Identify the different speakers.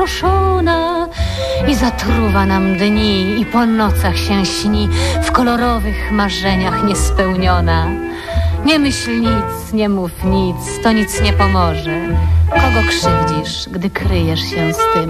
Speaker 1: proszona i zatruwa nam dni i po nocach się śni w kolorowych marzeniach niespełniona. Nie myśl nic, nie mów nic, to nic nie pomoże. Kogo krzywdzisz, gdy kryjesz się z tym?